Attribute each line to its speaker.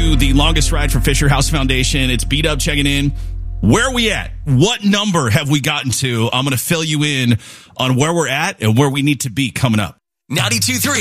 Speaker 1: to the longest ride for Fisher House Foundation. It's B-Dub checking in. Where are we at? What number have we gotten to? I'm going to fill you in on where we're at and where we need to be coming up.
Speaker 2: 92.3